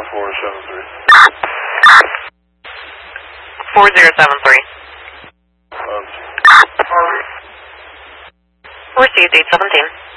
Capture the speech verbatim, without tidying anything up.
four seven three. four zero seven three. Um, Received eight seventeen.